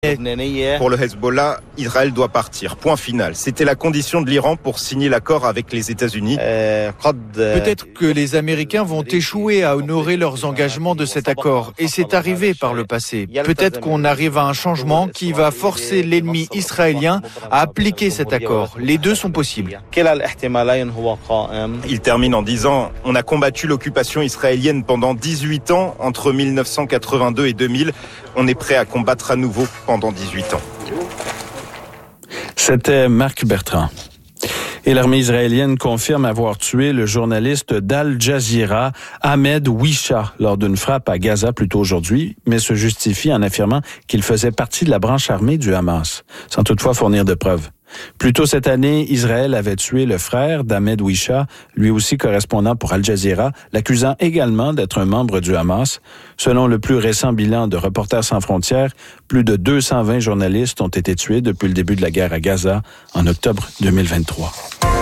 Pour le Hezbollah, Israël doit partir. Point final. C'était la condition de l'Iran pour signer l'accord avec les États-Unis. Peut-être que les Américains vont échouer à honorer leurs engagements de cet accord. Et c'est arrivé par le passé. Peut-être qu'on arrive à un changement qui va forcer l'ennemi israélien à appliquer cet accord. Les deux sont possibles. Il termine en disant « On a combattu l'occupation israélienne pendant 18 ans, entre 1982 et 2000. On est prêt à combattre à nouveau pendant 18 ans. » C'était Marc Bertrand. Et l'armée israélienne confirme avoir tué le journaliste d'Al Jazeera, Ahmed Wisha, lors d'une frappe à Gaza plus tôt aujourd'hui, mais se justifie en affirmant qu'il faisait partie de la branche armée du Hamas, sans toutefois fournir de preuves. Plus tôt cette année, Israël avait tué le frère d'Ahmed Wisha, lui aussi correspondant pour Al Jazeera, l'accusant également d'être un membre du Hamas. Selon le plus récent bilan de Reporters sans frontières, plus de 220 journalistes ont été tués depuis le début de la guerre à Gaza en octobre 2023.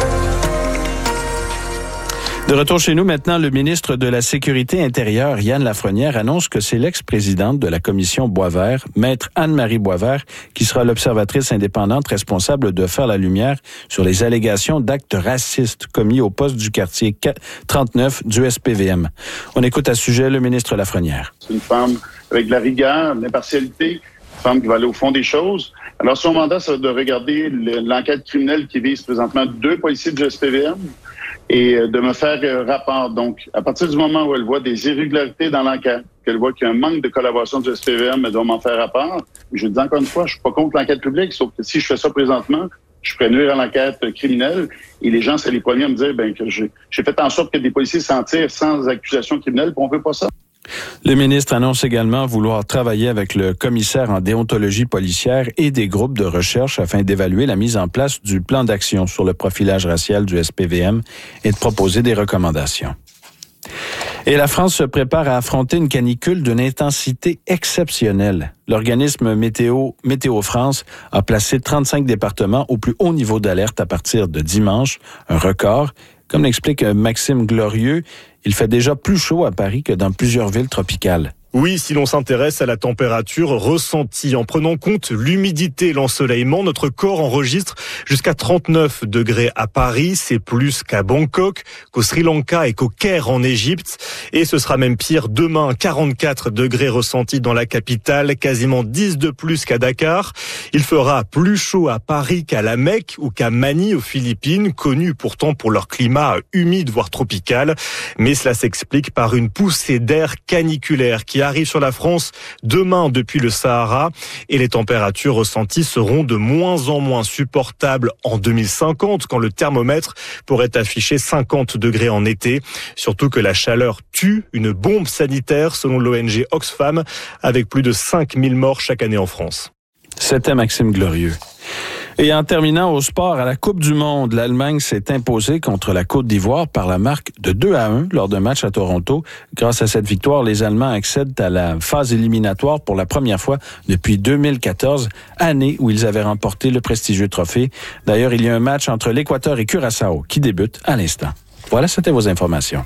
De retour chez nous maintenant, le ministre de la Sécurité intérieure, Yann Lafrenière, annonce que c'est l'ex-présidente de la commission Boisvert, maître Anne-Marie Boisvert, qui sera l'observatrice indépendante responsable de faire la lumière sur les allégations d'actes racistes commis au poste du quartier 39 du SPVM. On écoute à ce sujet le ministre Lafrenière. C'est une femme avec de la rigueur, de l'impartialité, une femme qui va aller au fond des choses. Alors, son mandat, c'est de regarder l'enquête criminelle qui vise présentement 2 policiers du SPVM et de me faire rapport. Donc, à partir du moment où elle voit des irrégularités dans l'enquête, qu'elle voit qu'il y a un manque de collaboration du SPVM, elle doit m'en faire rapport. Je dis encore une fois, je suis pas contre l'enquête publique, sauf que si je fais ça présentement, je pourrais nuire à l'enquête criminelle et les gens, c'est les premiers à me dire que j'ai fait en sorte que des policiers s'en tirent sans accusation criminelle, puis on veut pas ça. Le ministre annonce également vouloir travailler avec le commissaire en déontologie policière et des groupes de recherche afin d'évaluer la mise en place du plan d'action sur le profilage racial du SPVM et de proposer des recommandations. Et la France se prépare à affronter une canicule d'une intensité exceptionnelle. L'organisme Météo France a placé 35 départements au plus haut niveau d'alerte à partir de dimanche, un record. Comme l'explique Maxime Glorieux, il fait déjà plus chaud à Paris que dans plusieurs villes tropicales. Oui, si l'on s'intéresse à la température ressentie en prenant compte l'humidité et l'ensoleillement, notre corps enregistre jusqu'à 39 degrés à Paris. C'est plus qu'à Bangkok, qu'au Sri Lanka et qu'au Caire en Égypte. Et ce sera même pire demain, 44 degrés ressentis dans la capitale, quasiment 10 de plus qu'à Dakar. Il fera plus chaud à Paris qu'à la Mecque ou qu'à Manille aux Philippines, connues pourtant pour leur climat humide voire tropical. Mais cela s'explique par une poussée d'air caniculaire qui arrive sur la France demain depuis le Sahara et les températures ressenties seront de moins en moins supportables en 2050 quand le thermomètre pourrait afficher 50 degrés en été. Surtout que la chaleur tue, une bombe sanitaire selon l'ONG Oxfam avec plus de 5000 morts chaque année en France. C'était Maxime Glorieux. Et en terminant au sport, à la Coupe du Monde, l'Allemagne s'est imposée contre la Côte d'Ivoire par la marque de 2-1 lors d'un match à Toronto. Grâce à cette victoire, les Allemands accèdent à la phase éliminatoire pour la première fois depuis 2014, année où ils avaient remporté le prestigieux trophée. D'ailleurs, il y a un match entre l'Équateur et Curaçao qui débute à l'instant. Voilà, c'était vos informations.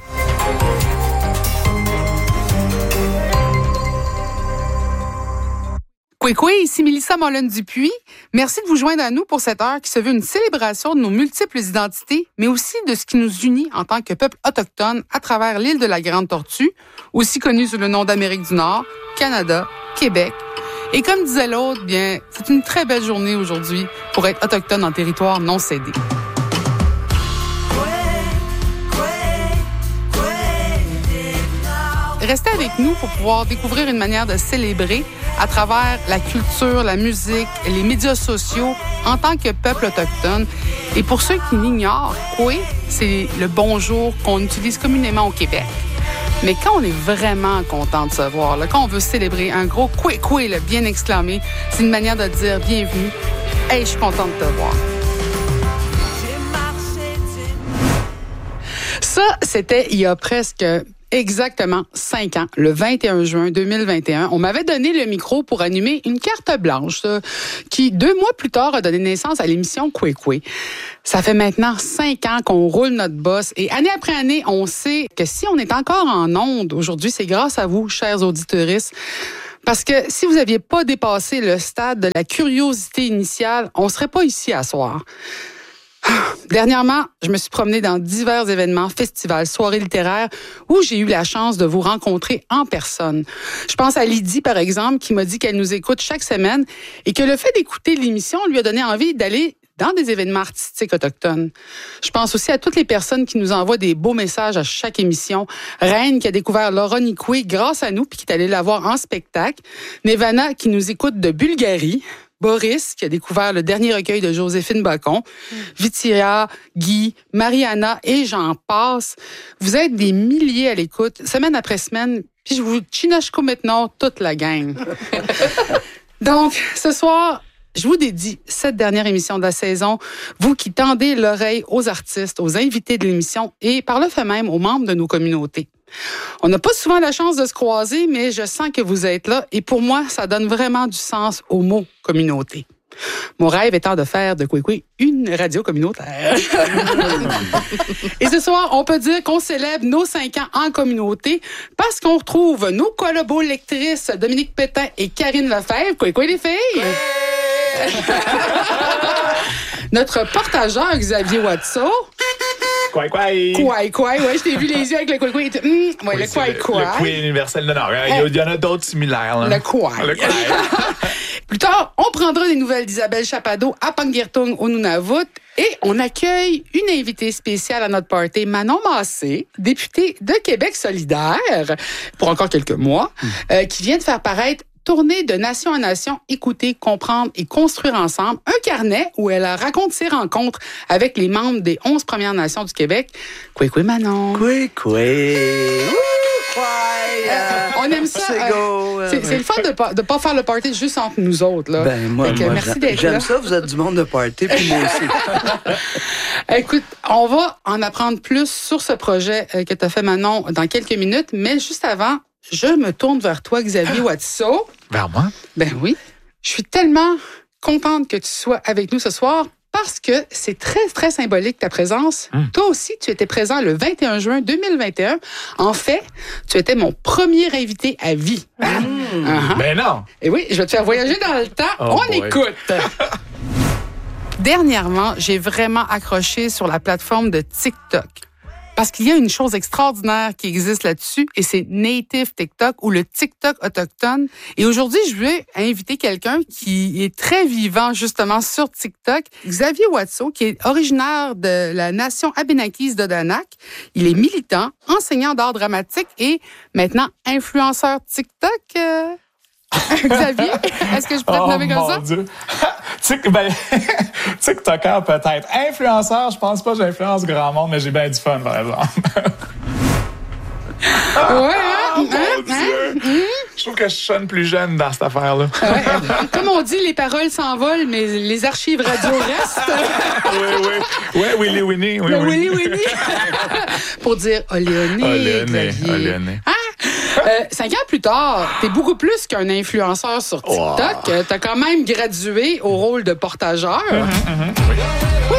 Coué, ici Mélissa Mollen-Dupuis. Merci de vous joindre à nous pour cette heure qui se veut une célébration de nos multiples identités, mais aussi de ce qui nous unit en tant que peuple autochtone à travers l'île de la Grande Tortue, aussi connue sous le nom d'Amérique du Nord, Canada, Québec. Et comme disait l'autre, bien, c'est une très belle journée aujourd'hui pour être autochtone en territoire non cédé. Restez avec nous pour pouvoir découvrir une manière de célébrer à travers la culture, la musique, les médias sociaux en tant que peuple autochtone. Et pour ceux qui l'ignorent, Koué, c'est le bonjour qu'on utilise communément au Québec. Mais quand on est vraiment content de se voir, là, quand on veut célébrer un gros Koué, bien exclamé, c'est une manière de dire bienvenue. Hey, je suis contente de te voir. Ça, c'était il y a presque exactement 5 ans, le 21 juin 2021. On m'avait donné le micro pour animer une carte blanche qui, 2 mois plus tard, a donné naissance à l'émission Koué. Ça fait maintenant 5 ans qu'on roule notre boss et année après année, on sait que si on est encore en onde aujourd'hui, c'est grâce à vous, chers auditeuristes. Parce que si vous n'aviez pas dépassé le stade de la curiosité initiale, on ne serait pas ici à soir. Dernièrement, je me suis promenée dans divers événements, festivals, soirées littéraires où j'ai eu la chance de vous rencontrer en personne. Je pense à Lydie, par exemple, qui m'a dit qu'elle nous écoute chaque semaine et que le fait d'écouter l'émission lui a donné envie d'aller dans des événements artistiques autochtones. Je pense aussi à toutes les personnes qui nous envoient des beaux messages à chaque émission. Reine qui a découvert Laura Nicoué grâce à nous puis qui est allée la voir en spectacle. Nevana qui nous écoute de Bulgarie. Boris, qui a découvert le dernier recueil de Joséphine Bacon, Vitia, Guy, Mariana et j'en passe. Vous êtes des milliers à l'écoute, semaine après semaine, puis je vous chinachko maintenant toute la gang. Donc, ce soir, je vous dédie cette dernière émission de la saison, vous qui tendez l'oreille aux artistes, aux invités de l'émission et par le fait même aux membres de nos communautés. On n'a pas souvent la chance de se croiser, mais je sens que vous êtes là et pour moi, ça donne vraiment du sens au mot communauté. Mon rêve étant de faire de Kwekwe une radio communautaire. Et ce soir, on peut dire qu'on célèbre nos 5 ans en communauté parce qu'on retrouve nos collabo-lectrices Dominique Pétain et Karine Lefebvre. Kwekwe les filles! Notre partageur Xavier Watso. Kwai kwai. Kwai kwai, ouais, je t'ai vu les yeux avec le kwai kwai. Ouais, oui, le kwai kwai. Le kwai universel. Non, il y en a d'autres similaires. Là. Le kwai. Le kwai. Plus tard, on prendra des nouvelles d'Isabelle Chappado à Pangirtung au Nunavut et on accueille une invitée spéciale à notre party, Manon Massé, députée de Québec solidaire pour encore quelques mois, qui vient de faire paraître Tournée de nation en nation, écouter, comprendre et construire ensemble, un carnet où elle raconte ses rencontres avec les membres des 11 Premières Nations du Québec. Kwekwe Manon. Kwekwe. On aime ça. C'est le fun de pas faire le party juste entre nous autres. Là. Ben, moi merci d'être là. J'aime ça, vous êtes du monde de party, puis moi aussi. Écoute, on va en apprendre plus sur ce projet que tu as fait, Manon, dans quelques minutes, mais juste avant, je me tourne vers toi, Xavier Watso. Vers moi? Ben oui. Je suis tellement contente que tu sois avec nous ce soir parce que c'est très, très symbolique ta présence. Toi aussi, tu étais présent le 21 juin 2021. En fait, tu étais mon premier invité à vie. Ben non! Et oui, je vais te faire voyager dans le temps. On écoute! Dernièrement, j'ai vraiment accroché sur la plateforme de TikTok. Parce qu'il y a une chose extraordinaire qui existe là-dessus, et c'est Native TikTok ou le TikTok autochtone. Et aujourd'hui, je vais inviter quelqu'un qui est très vivant justement sur TikTok, Xavier Watso, qui est originaire de la nation abénaquise d'Odanak. Il est militant, enseignant d'art dramatique et maintenant influenceur TikTok. Xavier, est-ce que je pourrais te nommer comme ça? Dieu. TikToker peut-être. Influenceur, je pense pas que j'influence grand monde, mais j'ai bien du fun, par exemple. Je trouve que je sonne plus jeune dans cette affaire-là. Comme on dit, les paroles s'envolent, mais les archives radio restent. Oui, Willy Winnie. Willy Winnie. Pour dire Oléoné. 5 ans plus tard, t'es beaucoup plus qu'un influenceur sur TikTok. Wow. T'as quand même gradué au rôle de portageur. Oui.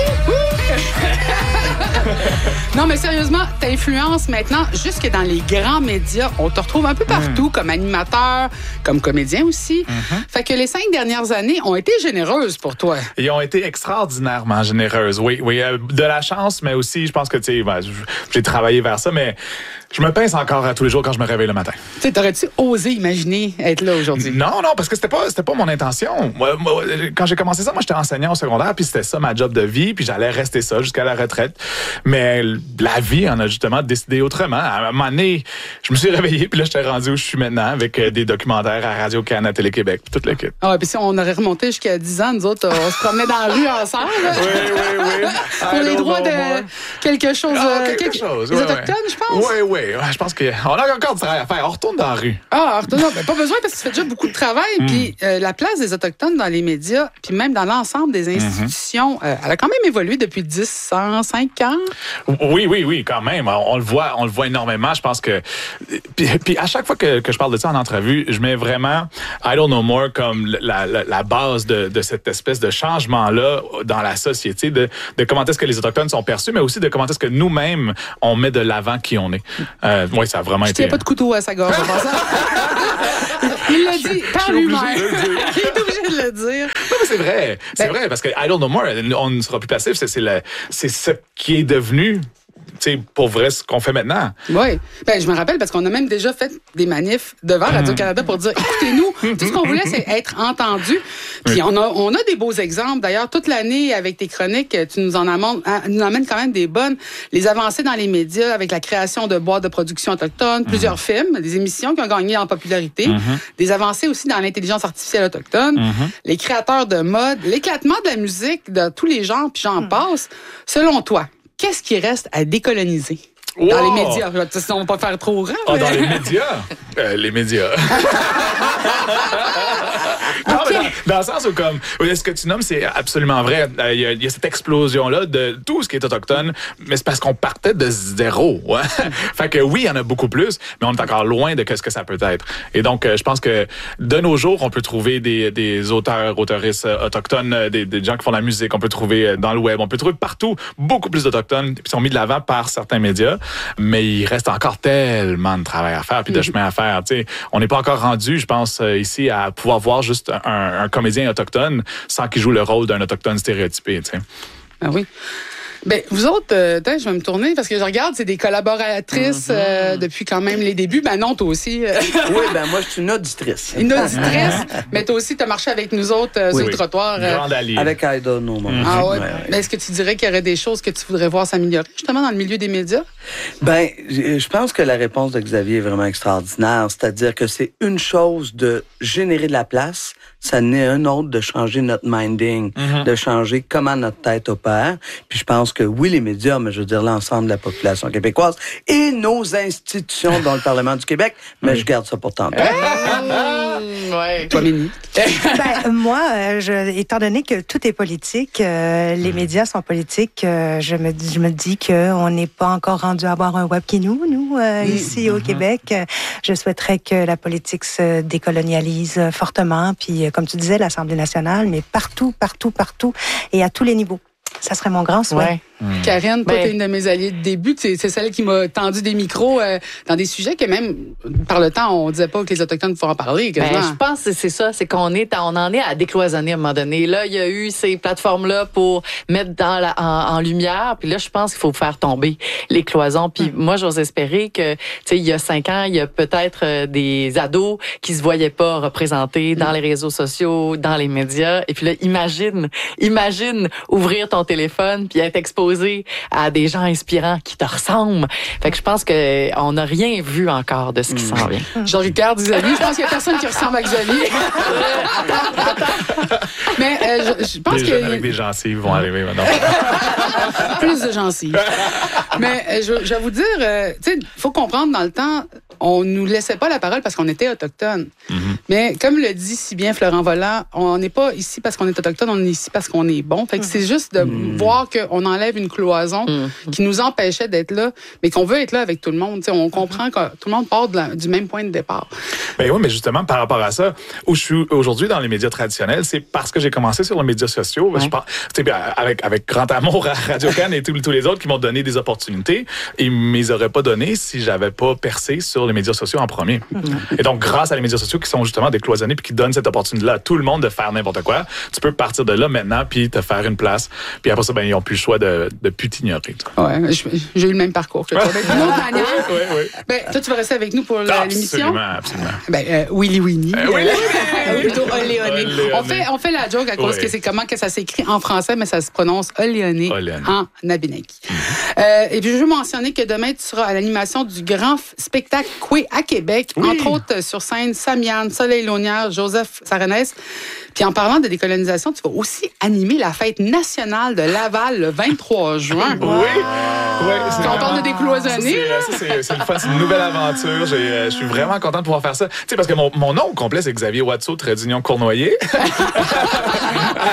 Non, mais sérieusement, t'influences maintenant jusque dans les grands médias. On te retrouve un peu partout comme animateur, comme comédien aussi. Fait que les 5 dernières années ont été généreuses pour toi. Ils ont été extraordinairement généreuses, oui. De la chance, mais aussi, je pense que, tu sais, j'ai travaillé vers ça, mais je me pince encore tous les jours quand je me réveille le matin. Tu sais, t'aurais-tu osé imaginer être là aujourd'hui? Non, parce que c'était pas mon intention. Moi, quand j'ai commencé ça, moi, j'étais enseignant au secondaire, puis c'était ça ma job de vie, puis j'allais rester ça jusqu'à la retraite. Mais la vie en a justement décidé autrement. À un moment donné, je me suis réveillé, puis là, j'étais rendu où je suis maintenant avec des documentaires à Radio-Canada, Télé-Québec, puis toute l'équipe. Ah ouais, puis si on aurait remonté jusqu'à 10 ans, nous autres, on se promenait dans la rue ensemble. Oui. Pour les droits de quelque chose. Les Autochtones, je pense. Oui. Je pense qu'on a encore du travail à faire. On retourne dans la rue. Non, pas besoin parce que tu fais déjà beaucoup de travail. Puis la place des Autochtones dans les médias, puis même dans l'ensemble des institutions, elle a quand même évolué depuis 105 ans. Oui, quand même. On le voit énormément. Je pense que... Puis à chaque fois que je parle de ça en entrevue, je mets vraiment I Don't Know More comme la base de cette espèce de changement-là dans la société, de comment est-ce que les Autochtones sont perçus, mais aussi de comment est-ce que nous-mêmes, on met de l'avant qui on est. Oui, ça a vraiment été... Il n'y a pas de couteau à sa gorge. Il l'a dit par lui-même. Il est obligé de le dire. Non, mais c'est vrai. C'est vrai, parce que I Don't Know More, on ne sera plus passif. C'est ce qui est devenu... pour vrai, ce qu'on fait maintenant. Oui. Je me rappelle parce qu'on a même déjà fait des manifs devant Radio-Canada pour dire, écoutez-nous, tout ce qu'on voulait, c'est être entendu. Puis on a des beaux exemples. D'ailleurs, toute l'année, avec tes chroniques, tu nous amènes quand même des bonnes. Les avancées dans les médias avec la création de boîtes de production autochtones, plusieurs films, des émissions qui ont gagné en popularité, des avancées aussi dans l'intelligence artificielle autochtone, les créateurs de mode, l'éclatement de la musique de tous les genres, puis j'en passe. Selon toi, qu'est-ce qui reste à décoloniser? Dans les médias. On va pas faire trop grand. Oh, dans les médias? Les médias. Non, mais dans le sens où, comme, ce que tu nommes, c'est absolument vrai. Il y a cette explosion-là de tout ce qui est autochtone, mais c'est parce qu'on partait de zéro. Ouais. Fait que oui, il y en a beaucoup plus, mais on est encore loin de ce que ça peut être. Et donc, je pense que de nos jours, on peut trouver des auteurs, autoristes autochtones, des gens qui font de la musique, on peut trouver dans le web, on peut trouver partout beaucoup plus d'autochtones qui sont mis de l'avant par certains médias, mais il reste encore tellement de travail à faire puis de chemin à faire. T'sais, on n'est pas encore rendu, je pense, ici à pouvoir voir juste un comédien autochtone sans qu'il joue le rôle d'un autochtone stéréotypé. T'sais. Ah oui. Vous autres, je vais me tourner parce que je regarde, c'est des collaboratrices depuis quand même les débuts. Non, toi aussi. Oui, moi, je suis une auditrice. Une auditrice, mais toi aussi, tu as marché avec nous autres sur le trottoir. Grande alliée. Avec I Don't Know More. Ah ouais. Mais est-ce que tu dirais qu'il y aurait des choses que tu voudrais voir s'améliorer, justement, dans le milieu des médias? Je pense que la réponse de Xavier est vraiment extraordinaire. C'est-à-dire que c'est une chose de générer de la place, ça n'est un autre de changer notre minding, de changer comment notre tête opère. Puis je pense que oui, les médias, mais je veux dire l'ensemble de la population québécoise et nos institutions dans le Parlement du Québec, mais je garde ça pour tantôt. Ouais. Toi, Mini? Moi, étant donné que tout est politique, les médias sont politiques, je me dis qu'on n'est pas encore rendu à avoir un web qui nous, ici au Québec. Je souhaiterais que la politique se décolonialise fortement, puis comme tu disais, l'Assemblée nationale, mais partout, et à tous les niveaux. Ça serait mon grand souhait. Ouais. Karine, toi, t'es une de mes alliées de début. C'est celle qui m'a tendu des micros dans des sujets que même, par le temps, on disait pas que les Autochtones pouvaient en parler. Je pense que c'est ça, c'est qu'on en est à décloisonner à un moment donné. Là, il y a eu ces plateformes-là pour mettre en lumière. Puis là, je pense qu'il faut faire tomber les cloisons. Puis moi, j'ose espérer que, il y a 5 ans, il y a peut-être des ados qui se voyaient pas représentés dans les réseaux sociaux, dans les médias. Et puis là, imagine ouvrir ton téléphone puis être exposé à des gens inspirants qui te ressemblent. Fait que je pense qu'on n'a rien vu encore de ce qui s'en vient. Je regarde Xavier. Je pense qu'il n'y a personne qui ressemble à Xavier. Attends. Mais je pense que... Des jeunes avec des gencives vont arriver maintenant. Plus de gencives. Mais je vais vous dire, il faut comprendre, dans le temps, on nous laissait pas la parole parce qu'on était autochtones. Mais comme le dit si bien Florent Volant, on n'est pas ici parce qu'on est autochtone, on est ici parce qu'on est bon. Fait que c'est juste de voir qu'on enlève une cloison qui nous empêchait d'être là, mais qu'on veut être là avec tout le monde. T'sais, on comprend que tout le monde part du même point de départ. Oui, mais justement, par rapport à ça, où je suis aujourd'hui dans les médias traditionnels, c'est parce que j'ai commencé sur les médias sociaux. Je pense, avec grand amour à Radio-Can et tous les autres qui m'ont donné des opportunités, ils ne me les auraient pas données si j'avais pas percé sur les médias sociaux en premier. Et donc, grâce à les médias sociaux qui sont justement décloisonnés puis qui donnent cette opportunité-là à tout le monde de faire n'importe quoi, tu peux partir de là maintenant puis te faire une place. Puis après ça, ils n'ont plus le choix de plus t'ignorer. Ouais, j'ai eu le même parcours que toi. Avec une autre manière. Toi, tu vas rester avec nous pour l'émission? Absolument. Willy Winnie. Plutôt Oléoné. On fait la joke à cause que c'est comment que ça s'écrit en français, mais ça se prononce Oléoné en Abénaki. Et puis, je veux mentionner que demain, tu seras à l'animation du grand spectacle Coué à Québec, entre autres sur scène Samiane, Soleil Launière, Joseph Saranès. Puis en parlant de décolonisation, tu vas aussi animer la fête nationale de Laval le 23 juin. Oui. On parle de décloisonner. C'est le fun, c'est une nouvelle aventure. Je suis vraiment content de pouvoir faire ça. Tu sais, parce que mon nom complet, c'est Xavier Watteau, trait d'union Cournoyer.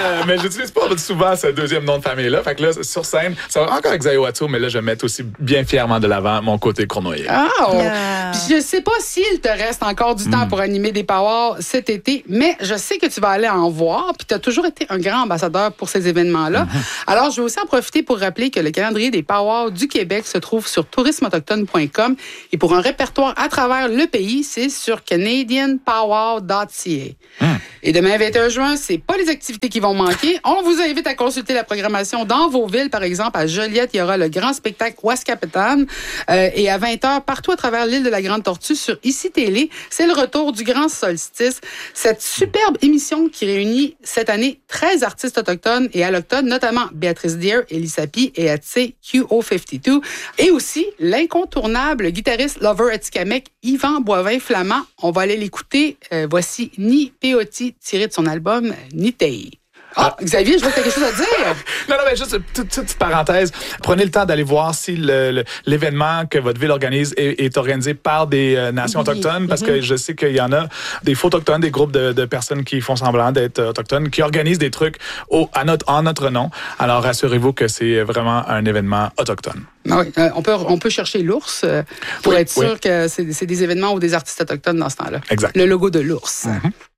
Mais j'utilise pas souvent ce deuxième nom de famille-là. Fait que là, sur scène, ça va encore avec Xayo Atso, mais là, je vais mettre aussi bien fièrement de l'avant mon côté Cournoyer. Je sais pas s'il te reste encore du temps pour animer des powwows cet été, mais je sais que tu vas aller en voir, puis tu as toujours été un grand ambassadeur pour ces événements-là. Alors, je vais aussi en profiter pour rappeler que le calendrier des powwows du Québec se trouve sur tourismeautochtone.com et pour un répertoire à travers le pays, c'est sur canadianpowwow.ca. Et demain, 21 juin, c'est pas les activités qui vont manquer. On vous invite à consulter la programmation dans vos villes. Par exemple, à Joliette, il y aura le grand spectacle Ouaskapitan. Et à 20h, partout à travers l'île de la Grande Tortue sur ICI Télé, c'est le retour du Grand Solstice. Cette superbe émission qui réunit cette année 13 artistes autochtones et allochtones, notamment Béatrice Deer, Elisa Pi et Atsé QO52. Et aussi l'incontournable guitariste lover Atikamekw, Yvan Boivin-Flamand. On va aller l'écouter. Voici Ni Peoti, tiré de son album Nitei. Xavier, je vois que tu as quelque chose à dire. Non, mais juste une petite parenthèse. Prenez le temps d'aller voir si l'événement que votre ville organise est organisé par des nations autochtones, parce que je sais qu'il y en a des faux autochtones, des groupes de personnes qui font semblant d'être autochtones, qui organisent des trucs en notre nom. Alors, rassurez-vous que c'est vraiment un événement autochtone. Oui, on peut chercher l'ours pour être sûr que c'est des événements ou des artistes autochtones dans ce temps-là. Exact. Le logo de l'ours.